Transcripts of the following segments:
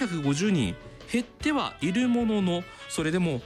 750人減ってはいるものの、それでも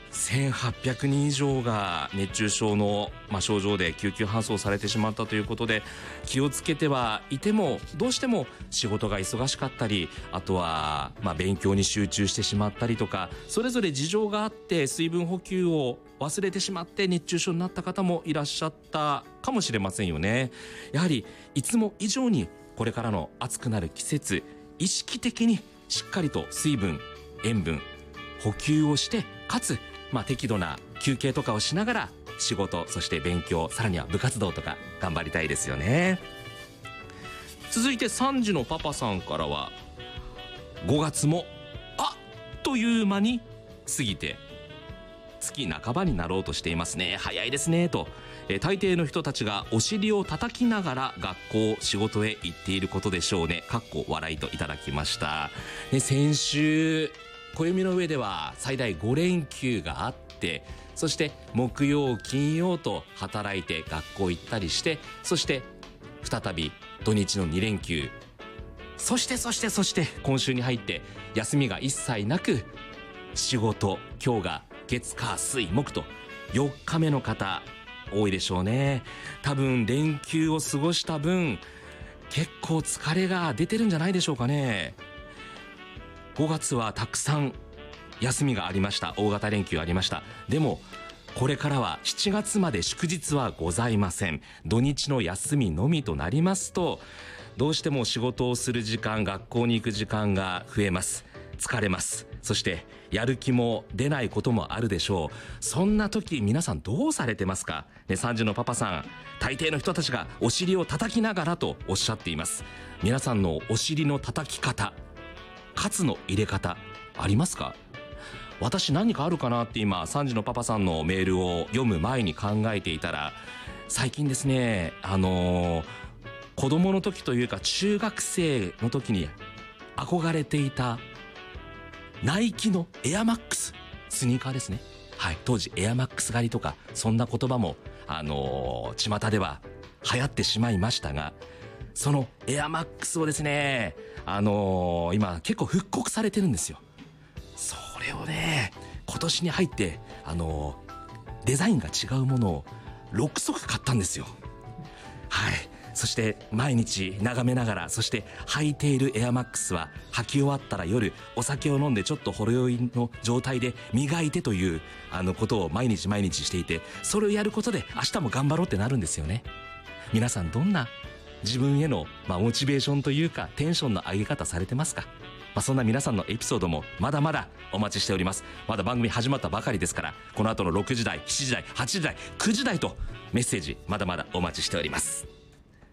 1800人以上が熱中症の症状で救急搬送されてしまったということで、気をつけてはいてもどうしても仕事が忙しかったり、あとは勉強に集中してしまったりとか、それぞれ事情があって水分補給を忘れてしまって熱中症になった方もいらっしゃったかもしれませんよね。やはりいつも以上にこれからの暑くなる季節、意識的にしっかりと水分、塩分補給をして、かつ適度な休憩とかをしながら仕事、そして勉強、さらには部活動とか頑張りたいですよね。続いて3時のパパさんからは、5月もあっという間に過ぎて月半ばになろうとしていますね。早いですねと、大抵の人たちがお尻を叩きながら学校仕事へ行っていることでしょうね。かっこ笑いといただきました。先週暦の上では最大5連休があって、そして木曜金曜と働いて学校行ったりして、そして再び土日の2連休、そして今週に入って休みが一切なく仕事、今日が月火水木と4日目の方多いでしょうね。多分連休を過ごした分結構疲れが出てるんじゃないでしょうかね。5月はたくさん休みがありました。大型連休ありました。でもこれからは7月まで祝日はございません。土日の休みのみとなりますと、どうしても仕事をする時間、学校に行く時間が増えます。疲れます。そしてやる気も出ないこともあるでしょう。そんな時皆さんどうされてますかね。3時のパパさん、大抵の人たちがお尻を叩きながらとおっしゃっています。皆さんのお尻の叩き方、カツの入れ方ありますか？私何かあるかなって今3時のパパさんのメールを読む前に考えていたら、最近ですね、子供の時というか中学生の時に憧れていたナイキのエアマックス、スニーカーですね。はい、当時エアマックス狩りとかそんな言葉も巷では流行ってしまいましたが、そのエアマックスをですね、今結構復刻されてるんですよ。それをね、今年に入ってデザインが違うものを6足買ったんですよ。はい、そして毎日眺めながら、そして履いているエアマックスは履き終わったら夜お酒を飲んでちょっとほろ酔いの状態で磨いてということを毎日していて、それをやることで明日も頑張ろうってなるんですよね。皆さんどんな自分へのモチベーションというかテンションの上げ方されてますか？そんな皆さんのエピソードもまだまだお待ちしております。まだ番組始まったばかりですから、この後の6時台、7時台、8時台、9時台とメッセージまだまだお待ちしております。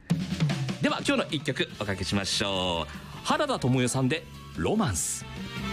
では今日の一曲おかけしましょう。原田知世さんでロマンス。